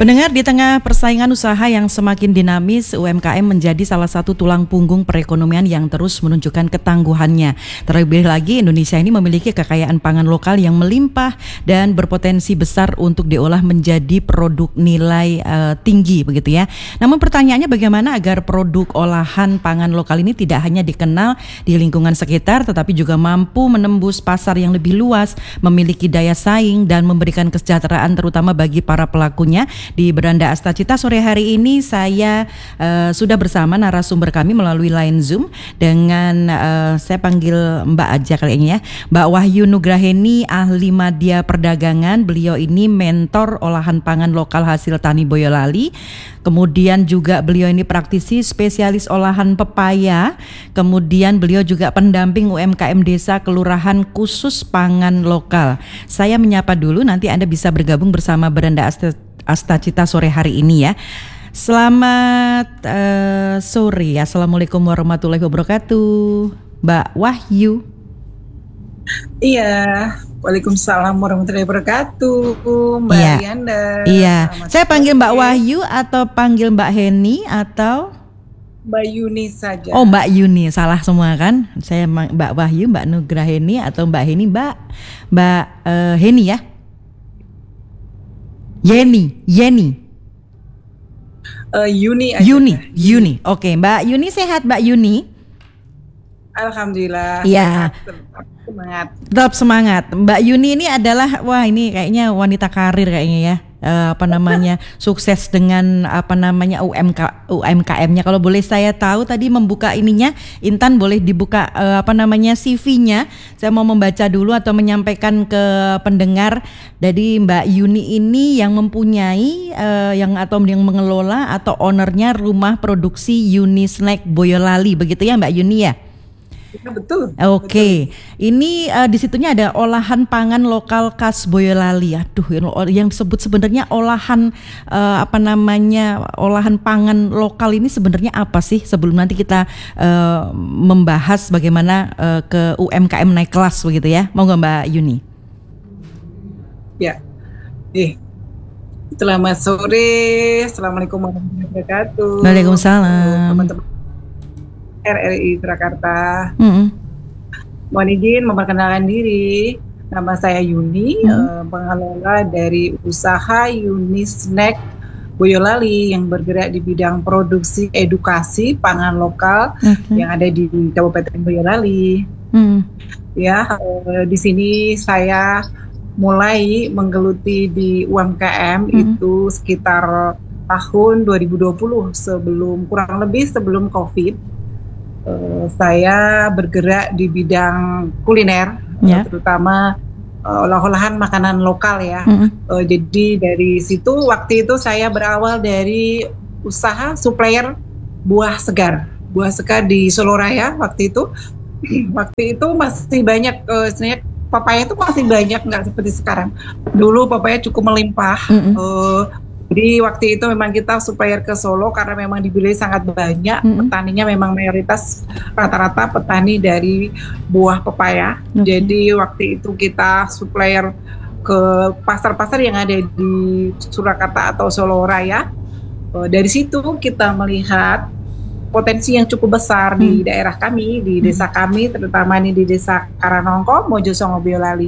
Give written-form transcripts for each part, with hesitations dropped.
Pendengar, di tengah persaingan usaha yang semakin dinamis, UMKM menjadi salah satu tulang punggung perekonomian yang terus menunjukkan ketangguhannya. Terlebih lagi, Indonesia ini memiliki kekayaan pangan lokal yang melimpah dan berpotensi besar untuk diolah menjadi produk nilai tinggi, begitu ya. Namun pertanyaannya, bagaimana agar produk olahan pangan lokal ini tidak hanya dikenal di lingkungan sekitar, tetapi juga mampu menembus pasar yang lebih luas, memiliki daya saing dan memberikan kesejahteraan terutama bagi para pelakunya. Di Beranda Astacita sore hari ini saya sudah bersama narasumber kami melalui line Zoom dengan saya panggil Mbak aja kali ini ya, Mbak Wahyu Nugraheni, ahli media perdagangan. Beliau ini mentor olahan pangan lokal hasil tani Boyolali. Kemudian juga beliau ini praktisi spesialis olahan pepaya. Kemudian beliau juga pendamping UMKM desa kelurahan khusus pangan lokal. Saya menyapa dulu, nanti Anda bisa bergabung bersama Beranda Astacita sore hari ini ya. Selamat sore. Assalamualaikum warahmatullahi wabarakatuh, Mbak Wahyu. Iya, waalaikumsalam warahmatullahi wabarakatuh, Mbak Rianda. Iya, saya panggil Mbak Wahyu atau panggil Mbak Heni atau Mbak Yuni saja. Oh, Mbak Yuni, salah semua kan? Saya Mbak Wahyu, Mbak Nugraheni atau Mbak Heni, Mbak Heni ya. Yeni. Yuni. Oke, Mbak Yuni sehat, Mbak Yuni? Alhamdulillah. Iya. Tetap semangat. Mbak Yuni ini adalah, wah ini kayaknya wanita karir kayaknya ya. Sukses dengan UMKM-nya. Kalau boleh saya tahu tadi membuka ininya, Intan boleh dibuka CV-nya. Saya mau membaca dulu atau menyampaikan ke pendengar. Jadi Mbak Yuni ini yang mempunyai yang mengelola atau ownernya rumah produksi Yuni Snack Boyolali, begitu ya Mbak Yuni ya? Ya, betul. Oke. Ini di situnya ada olahan pangan lokal khas Boyolali. Aduh, yang disebut sebenarnya olahan olahan pangan lokal ini sebenarnya apa sih? Sebelum nanti kita membahas bagaimana ke UMKM naik kelas begitu ya. Mau nggak Mbak Yuni? Ya. Selamat sore. Assalamualaikum warahmatullahi wabarakatuh. Waalaikumsalam. Teman-teman RRI Surakarta. Mohon izin memperkenalkan diri. Nama saya Yuni, pengelola dari usaha Yuni Snack Boyolali yang bergerak di bidang produksi edukasi pangan lokal yang ada di Kabupaten Boyolali. Di sini saya mulai menggeluti di UMKM itu sekitar tahun 2020, kurang lebih sebelum COVID. Saya bergerak di bidang kuliner, terutama olah-olahan makanan lokal ya. Jadi dari situ, waktu itu saya berawal dari usaha supplier buah segar di Solo Raya waktu itu. Waktu itu masih banyak, sebenarnya papaya itu masih banyak, nggak seperti sekarang. Dulu papaya cukup melimpah. Jadi waktu itu memang kita supplier ke Solo karena memang di wilayah sangat banyak petaninya, memang mayoritas rata-rata petani dari buah pepaya. Jadi waktu itu kita supplier ke pasar-pasar yang ada di Surakarta atau Solo Raya. Dari situ kita melihat potensi yang cukup besar di daerah kami, di desa kami, terutama ini di desa Karanongko, Mojosongo Boyolali,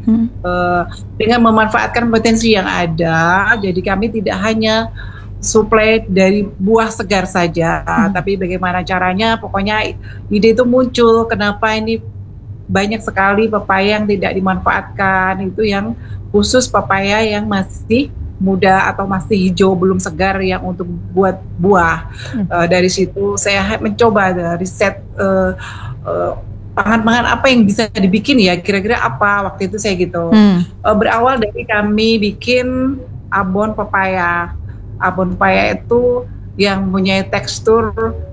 dengan memanfaatkan potensi yang ada. Jadi kami tidak hanya suplai dari buah segar saja, tapi bagaimana caranya, pokoknya ide itu muncul, kenapa ini banyak sekali pepaya yang tidak dimanfaatkan, itu yang khusus pepaya yang masih muda atau masih hijau belum segar yang untuk buat buah. Dari situ saya mencoba riset pangan-pangan apa yang bisa dibikin ya, kira-kira apa waktu itu saya gitu. Berawal dari kami bikin abon pepaya. Abon pepaya itu yang mempunyai tekstur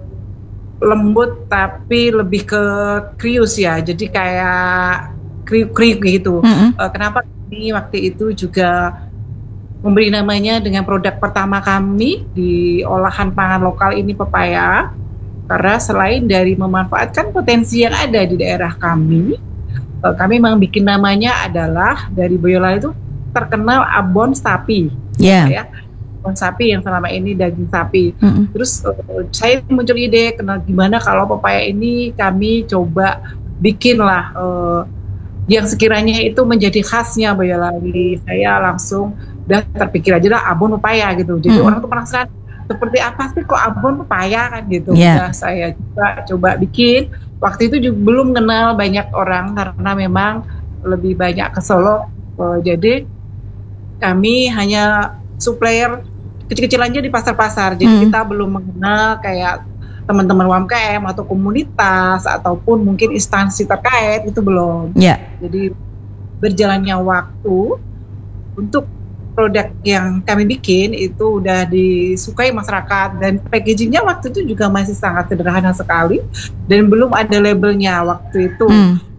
lembut tapi lebih ke krius ya, jadi kayak kriuk-kriuk gitu. Kenapa kami waktu itu juga memberi namanya dengan produk pertama kami di olahan pangan lokal ini pepaya, karena selain dari memanfaatkan potensi yang ada di daerah kami memang bikin namanya adalah dari Boyolali itu terkenal abon sapi. Ya. sapi yang selama ini daging sapi. Terus saya muncul ide, gimana kalau pepaya ini kami coba bikinlah yang sekiranya itu menjadi khasnya Boyolali. Saya langsung udah terpikir aja lah abon pepaya gitu. Jadi orang tuh penasaran seperti apa sih kok abon pepaya kan gitu. Udah saya juga coba bikin. Waktu itu juga belum kenal banyak orang karena memang lebih banyak ke Solo. Jadi kami hanya supplier kecil-kecil aja di pasar-pasar. Jadi kita belum mengenal kayak teman-teman UMKM atau komunitas ataupun mungkin instansi terkait, itu belum. Jadi berjalannya waktu untuk produk yang kami bikin itu udah disukai masyarakat, dan packagingnya waktu itu juga masih sangat sederhana sekali dan belum ada labelnya waktu itu.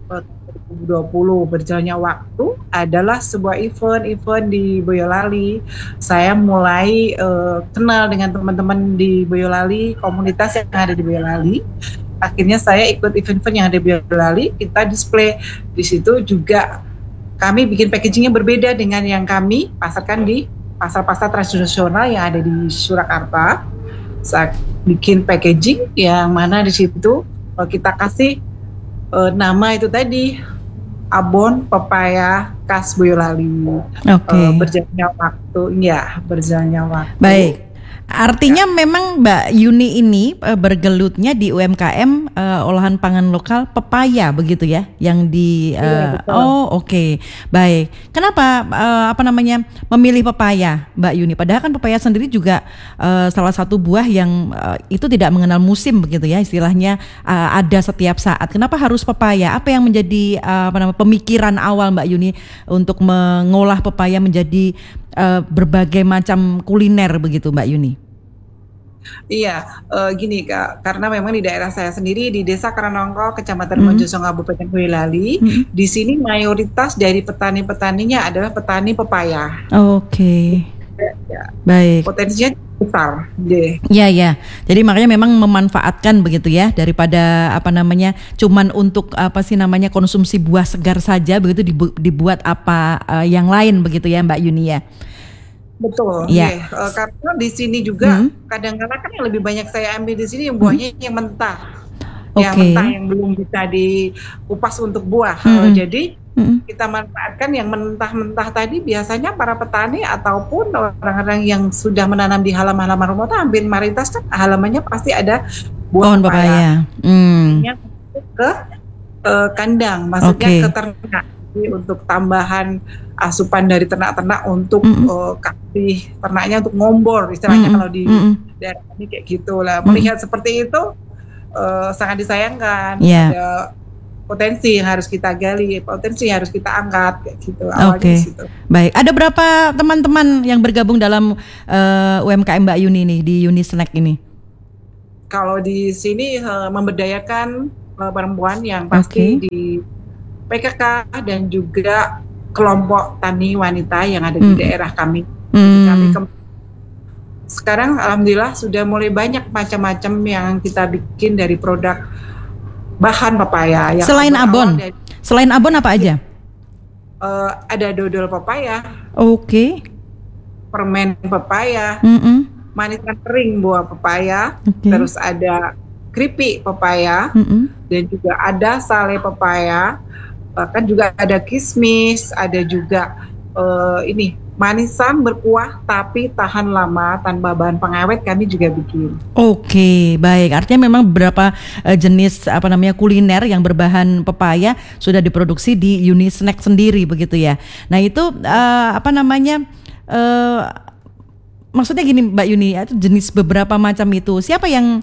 2020 berjalannya waktu adalah sebuah event di Boyolali. Saya mulai kenal dengan teman-teman di Boyolali, komunitas yang ada di Boyolali. Akhirnya saya ikut event-event yang ada di Boyolali, kita display di situ juga. Kami bikin packagingnya berbeda dengan yang kami pasarkan di pasar-pasar tradisional yang ada di Surakarta. Saya bikin packaging yang mana di situ kita kasih nama itu tadi, abon pepaya khas Boyolali. Berjalannya waktu, berjalannya waktu. Baik. Artinya memang Mbak Yuni ini bergelutnya di UMKM olahan pangan lokal pepaya begitu ya, yang di baik. Kenapa memilih pepaya Mbak Yuni? Padahal kan pepaya sendiri juga salah satu buah yang itu tidak mengenal musim begitu ya, istilahnya ada setiap saat. Kenapa harus pepaya? Apa yang menjadi pemikiran awal Mbak Yuni untuk mengolah pepaya menjadi berbagai macam kuliner begitu Mbak Yuni? Iya, gini Kak, karena memang di daerah saya sendiri di Desa Karanongko, Kecamatan Mojosong, Kabupaten Boyolali, di sini mayoritas dari petani-petaninya adalah petani pepaya. Baik. Potensinya besar deh. Iya. Jadi makanya memang memanfaatkan begitu ya, daripada cuman untuk konsumsi buah segar saja begitu, dibuat yang lain begitu ya Mbak Yuni ya. Betul. Karena di sini juga kadang-kadang kan yang lebih banyak saya ambil di sini yang buahnya yang mentah. Yang mentah yang belum bisa dikupas untuk buah. Jadi kita manfaatkan yang mentah-mentah tadi. Biasanya para petani ataupun orang-orang yang sudah menanam di halaman-halaman rumah, hampir mayoritas kan halamannya pasti ada buah pepaya. Ke kandang, maksudnya ke ternak. Untuk tambahan asupan dari ternak-ternak untuk kasih ternaknya untuk ngombor, istilahnya kalau di daerah ini kayak gitulah. Melihat seperti itu sangat disayangkan. Ada potensi yang harus kita gali, potensi yang harus kita angkat kayak gitu. Gitu. Baik, ada berapa teman-teman yang bergabung dalam UMKM Mbak Yuni nih di Yuni Snack ini? Kalau di sini memberdayakan perempuan yang pasti di PKK dan juga kelompok tani wanita yang ada di daerah kami. Jadi kami sekarang alhamdulillah sudah mulai banyak macam-macam yang kita bikin dari produk bahan pepaya. Selain abon apa aja? Ada dodol pepaya. Permen pepaya. Manisan kering buah pepaya. Terus ada keripik pepaya. Dan juga ada sale pepaya. Bahkan juga ada kismis, ada juga manisan berkuah tapi tahan lama tanpa bahan pengawet, kami juga bikin. Baik. Artinya memang beberapa jenis kuliner yang berbahan pepaya sudah diproduksi di Yuni Snack sendiri begitu ya. Nah itu maksudnya gini Mbak Yuni, itu jenis beberapa macam itu. Siapa yang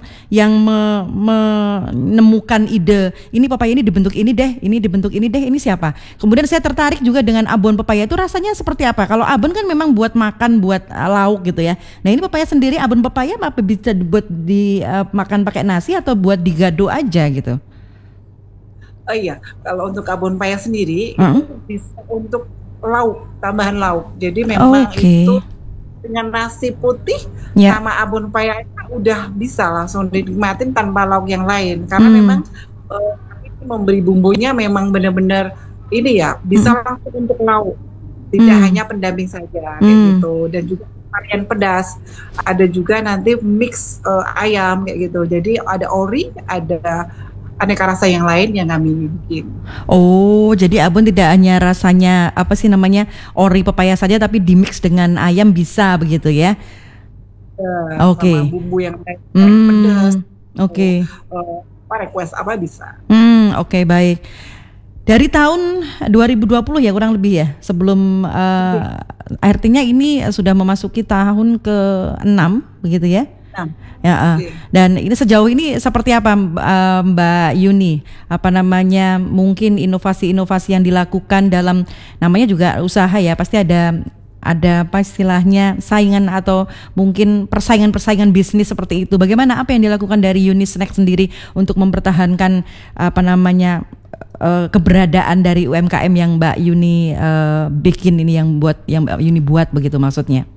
menemukan ide ini pepaya ini dibentuk ini deh, ini siapa? Kemudian saya tertarik juga dengan abon pepaya, itu rasanya seperti apa? Kalau abon kan memang buat makan, buat lauk gitu ya. Nah ini pepaya sendiri, abon pepaya apa bisa buat dimakan pakai nasi atau buat digado aja gitu? Iya, kalau untuk abon pepaya sendiri itu bisa untuk lauk, tambahan lauk. Jadi memang itu dengan nasi putih sama abon pepaya udah bisa langsung dinikmatin tanpa lauk yang lain, karena memang memberi bumbunya memang benar-benar bisa langsung untuk lauk, tidak hanya pendamping saja kayak gitu. Dan juga varian pedas, ada juga nanti mix ayam kayak gitu. Jadi ada ori, ada aneka rasa yang lain yang kami bikin. Oh, jadi Abun tidak hanya rasanya apa sih namanya ori pepaya saja, tapi dimix dengan ayam bisa begitu ya? Sama Oke. bumbu yang lain kayak pedas, Hmm, oke. mau apa request apa bisa. Oke, baik. Dari tahun 2020 ya kurang lebih ya, sebelum artinya ini sudah memasuki tahun ke-6 begitu ya? Nah, Ya, oke. dan ini sejauh ini seperti apa Mbak Yuni? Apa namanya mungkin inovasi-inovasi yang dilakukan dalam namanya juga usaha ya, pasti ada apa istilahnya saingan atau mungkin persaingan-persaingan bisnis seperti itu. Bagaimana apa yang dilakukan dari Yuni Snack sendiri untuk mempertahankan apa namanya keberadaan dari UMKM yang Mbak Yuni bikin ini yang Mbak Yuni buat begitu maksudnya?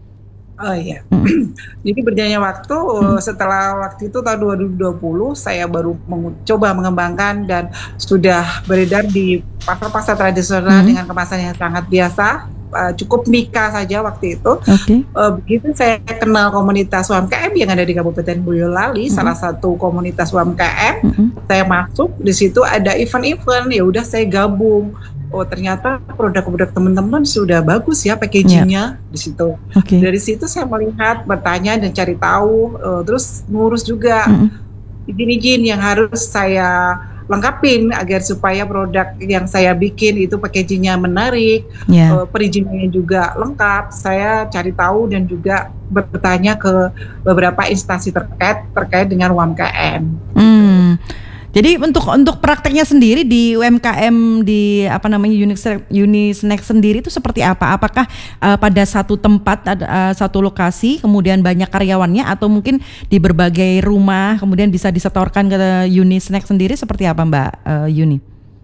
Oh iya. Mm, Jadi berjalannya waktu, mm, setelah waktu itu tahun 2020 saya baru coba mengembangkan dan sudah beredar di pasar-pasar tradisional mm. dengan kemasan yang sangat biasa, cukup Mika saja waktu itu. Oke. Begitu saya kenal komunitas UMKM yang ada di Kabupaten Boyolali, Mm, salah satu komunitas UMKM, mm, saya masuk di situ ada event-event, ya udah saya gabung. Oh ternyata produk-produk teman-teman sudah bagus ya ya, packagingnya di situ. oke. Dari situ saya melihat, bertanya dan cari tahu, terus ngurus juga Mm, izin-izin yang harus saya lengkapin agar supaya produk yang saya bikin itu packagingnya menarik, ya. perizinannya juga lengkap. Saya cari tahu dan juga bertanya ke beberapa instansi terkait dengan UMKM. Gitu. Hmm. Jadi untuk prakteknya sendiri di UMKM di apa namanya Unisnack sendiri itu seperti apa? Apakah pada satu tempat satu lokasi kemudian banyak karyawannya atau mungkin di berbagai rumah kemudian bisa disetorkan ke Unisnack sendiri seperti apa Mbak Yuni?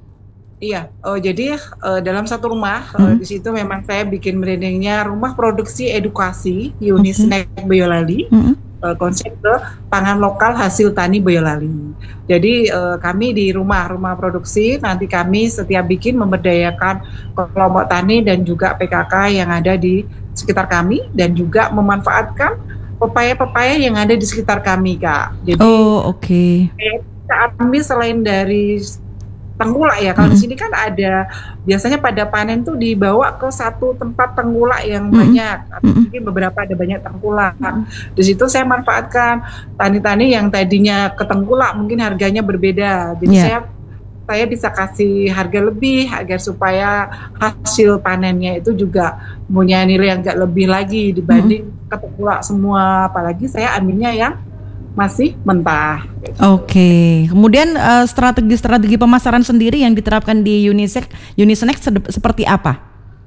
Iya, jadi dalam satu rumah Mm, di situ memang saya bikin brandingnya Rumah Produksi Edukasi oke. Unisnack Boyolali. Mm, Konsep ke pangan lokal hasil tani Boyolali. Jadi kami di rumah produksi nanti kami setiap bikin memberdayakan kelompok tani dan juga PKK yang ada di sekitar kami dan juga memanfaatkan pepaya-pepaya yang ada di sekitar kami, Kak. Jadi oh, oke. kami selain dari tenggulak ya, kalau di Mm, sini kan ada biasanya pada panen tuh dibawa ke satu tempat tenggulak yang mm, banyak, atau mm, mungkin beberapa ada banyak tenggulak. mm, Di situ saya manfaatkan tani-tani yang tadinya ke tenggulak mungkin harganya berbeda. Jadi ya. saya bisa kasih harga lebih agar supaya hasil panennya itu juga punya nilai yang agak lebih lagi Mm. dibanding ke tenggulak semua. Apalagi saya ambilnya yang masih mentah. Gitu. Oke, kemudian strategi-strategi pemasaran sendiri yang diterapkan di Unisnack seperti apa?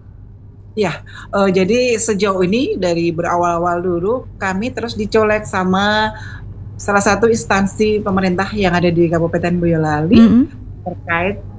Ya, jadi sejauh ini dari berawal-awal dulu kami terus dicolek sama salah satu instansi pemerintah yang ada di Kabupaten Boyolali Mm-mm. terkait